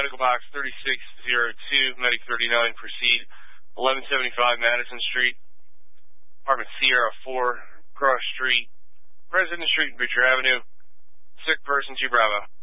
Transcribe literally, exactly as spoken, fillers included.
medical box thirty-six oh two, medic thirty-nine, proceed. eleven seventy-five Madison Street, apartment Sierra four, Cross Street, President Street, Beecher Avenue. Sick person, G Bravo.